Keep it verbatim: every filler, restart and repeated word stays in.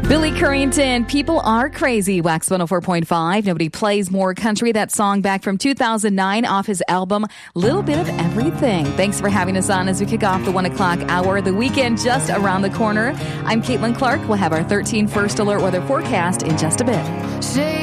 Billy Currington, People Are Crazy, Wax one oh four point five. Nobody Plays More Country. That song back from two thousand nine off his album, Little Bit of Everything. Thanks for having us on as we kick off the one o'clock hour. The weekend just around the corner. I'm Caitlin Clark. We'll have our thirteen First Alert weather forecast in just a bit.